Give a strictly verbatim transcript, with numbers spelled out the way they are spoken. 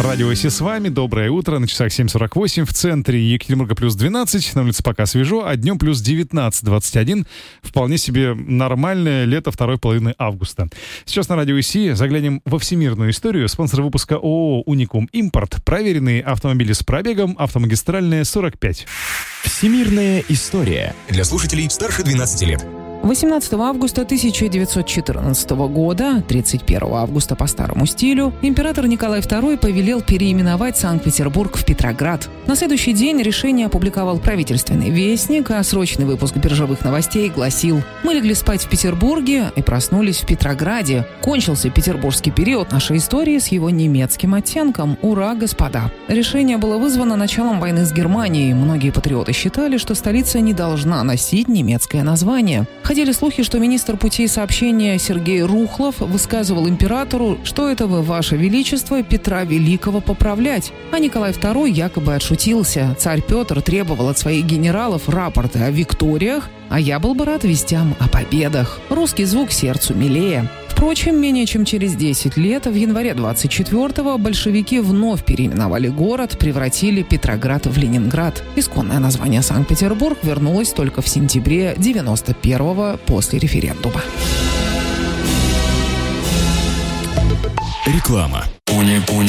Радио Си с вами. Доброе утро. На часах семь сорок восемь. В центре Екатеринбурга плюс двенадцать. На улице пока свежо, а днем плюс девятнадцать двадцать один. Вполне себе нормальное лето второй половины августа. Сейчас на Радио Си заглянем во всемирную историю. Спонсор выпуска ООО «Уникум Импорт». Проверенные автомобили с пробегом. Автомагистральная сорок пять. Всемирная история. Для слушателей старше двенадцати лет. восемнадцатого августа тысяча девятьсот четырнадцатого года, тридцать первого августа по старому стилю, император Николай второй повелел переименовать Санкт-Петербург в Петроград. На следующий день решение опубликовал правительственный вестник, а срочный выпуск биржевых новостей гласил: «Мы легли спать в Петербурге и проснулись в Петрограде. Кончился петербургский период нашей истории с его немецким оттенком. Ура, господа!» Решение было вызвано началом войны с Германией. Многие патриоты считали, что столица не должна носить немецкое название. Ходили слухи, что министр путей сообщения Сергей Рухлов высказывал императору, что это вы, ваше величество, Петра Великого поправлять. А Николай второй якобы отшутился. Царь Петр требовал от своих генералов рапорты о викториях, а я был бы рад вестям о победах. Русский звук сердцу милее. Впрочем, менее чем через десять лет, в январе двадцать четвёртого, большевики вновь переименовали город, превратили Петроград в Ленинград. Исконное название Санкт-Петербург вернулось только в сентябре девяносто первого после референдума. Реклама. Уни-уни.